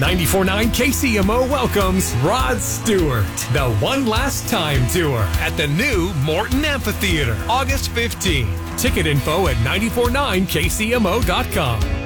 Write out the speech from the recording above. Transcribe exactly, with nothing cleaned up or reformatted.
ninety-four point nine K C M O welcomes Rod Stewart, the One Last Time Tour at the new Morton Amphitheater, August fifteenth. Ticket info at nine four nine K C M O dot com.